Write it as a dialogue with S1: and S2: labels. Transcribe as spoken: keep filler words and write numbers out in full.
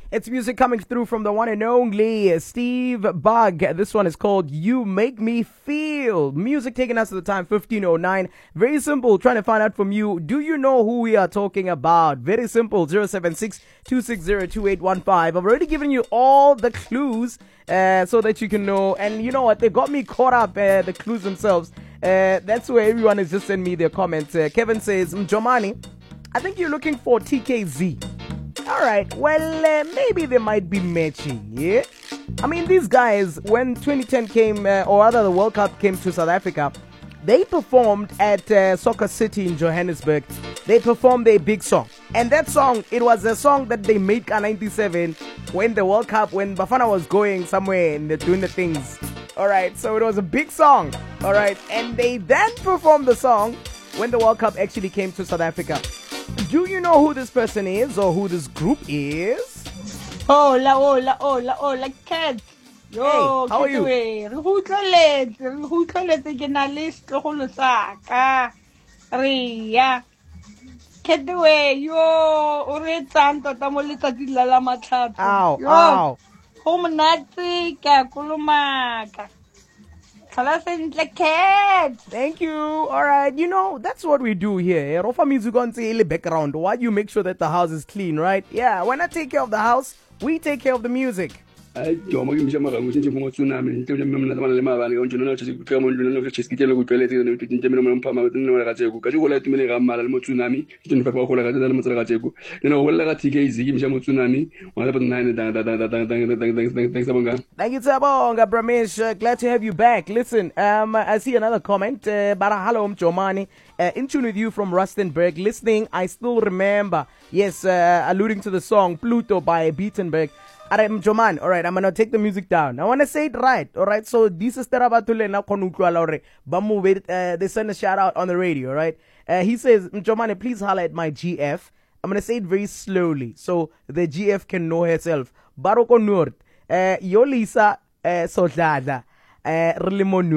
S1: It's music coming through from the one and only Steve Bug. This one is called You Make Me Feel. Music taking us to the time fifteen oh nine. Very simple, trying to find out from you, do you know who we are talking about? Very simple, zero seven six, two six zero, two eight one five. I've already given you all the clues uh, so that you can know. And you know what? They got me caught up, uh, the clues themselves. Uh, that's where everyone is just sending me their comments. Uh, Kevin says, Mjomani, I think you're looking for T K Z. All right, well, uh, maybe they might be matching, yeah? I mean, these guys, when twenty ten came, uh, or rather the World Cup came to South Africa, they performed at uh, Soccer City in Johannesburg. They performed a big song. And that song, it was a song that they made in ninety-seven when the World Cup, when Bafana was going somewhere and they're doing the things. All right, so it was a big song. All right, and they then performed the song when the World Cup actually came to South Africa. Do you know who this person is or who this group is?
S2: Hola, hola, hola, hola, Cat. Yo,
S1: hey, how are you?
S2: Re utlweletse, re utlweletse ke na le setlogolo sa ka. Ria. Ketwe, yo, o re tsang tota mo letsatsi la la matlhatso.
S1: Ow,
S2: Yo,
S1: ow.
S2: go monate ke a kolomaka.
S1: Thank you. All right. You know, that's what we do here. Rofa music on the background. Why do you make sure that the house is clean, right? Yeah, when I take care of the house, we take care of the music. Thank you, Tabonga Bramesh. Uh, glad to have you back. Listen, um, I see another comment. Uh, Barahalom Jomani, uh, in tune with you from Rustenburg. Listening, I still remember. Yes, uh, alluding to the song Pluto by Beatenberg. I'm Joman. All right, I'm gonna take the music down. I wanna say it right. All right, so this is Terabatule na konutwala Bamu. They send a shout out on the radio. All right, uh, he says, Jomani, please holler at my G F. I'm gonna say it very slowly so the G F can know herself. Baroko Nord. Uh, Yolisa uh, Sodada. Uh,